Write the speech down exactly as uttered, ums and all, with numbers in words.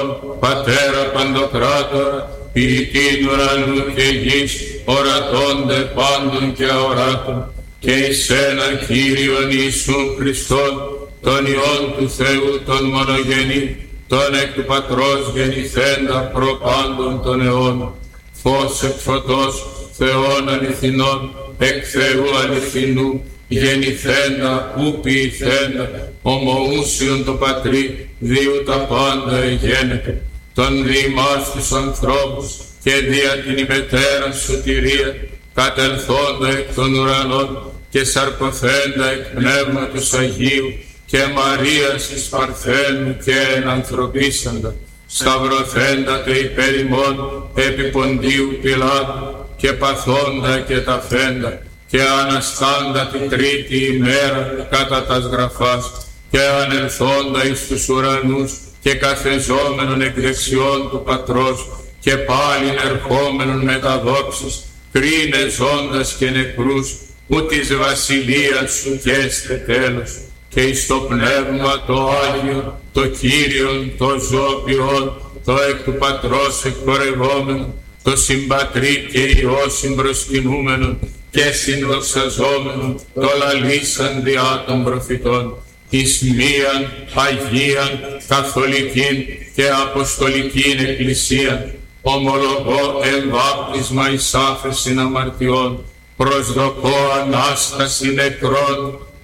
Πατέρα Παντοκράτορα, ποιητή ουρανού και γης, ορατώνται πάντων και αοράτων, και εις ένα Κύριον Ιησούν Χριστόν, τον Υιόν του Θεού, τον μονογενή, τον εκ του Πατρός γεννηθέντα προπάντων των αιώνων, φως εκ φωτός, Θεόν αληθινών, εκ Θεού αληθινού, γεννηθέντα, ου ποιηθέντα, ομοούσιον το Πατρί, διού τα πάντα εγένεται, τον διημάς τους ανθρώπους και δια την ημετέραν σωτηρία, κατελθόντα εκ των ουρανών και σαρκωθέντα εκ Πνεύματος Αγίου και Μαρίας εις Παρθένου και ενανθρωπίσαντα, σταυρωθέντα τε υπέρ ημών επί Ποντίου Πιλάτου και παθόντα και ταφέντα και αναστάντα την τρίτη ημέρα κατά τας γραφάς και ανελθόντα εις τους ουρανούς και καθεζόμενον εκ δεξιών του Πατρός και πάλιν ερχόμενον με τα δόξης, κρίνε ζώντας και νεκρούς, που της βασιλείας σου καίστε τέλος, και εις το Πνεύμα το Άγιο, το Κύριον, το ζωοποιόν, το εκ του Πατρός εκπορευόμενο, το συμπατρί και Υιό συμπροσκυνούμενον και συνδοξαζόμενον, το λαλήσαν διά των προφητών, εις μίαν Αγίαν Καθολικήν και Αποστολικήν Εκκλησίαν, ομολογώ εμβάπτισμα εις άφεσιν αμαρτιών, προσδοκώ Ανάσταση νεκρών